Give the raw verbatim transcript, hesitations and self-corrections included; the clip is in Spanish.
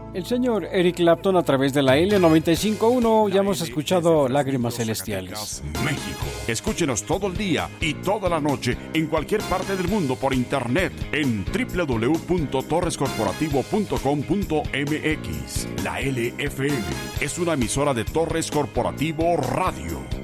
El señor Eric Clapton a través de la L noventa y cinco punto uno. Ya hemos escuchado Lágrimas Celestiales. México. Escúchenos todo el día y toda la noche en cualquier parte del mundo por internet en doble u doble u doble u punto torres corporativo punto com punto m x. La L F M es una emisora de Torres Corporativo Radio.